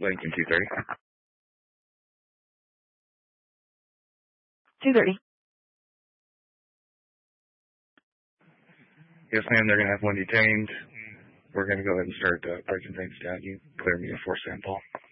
Lincoln 230. 230. Yes, ma'am, they're going to have one detained. We're going to go ahead and start breaking things down. You clear me a 4 sample.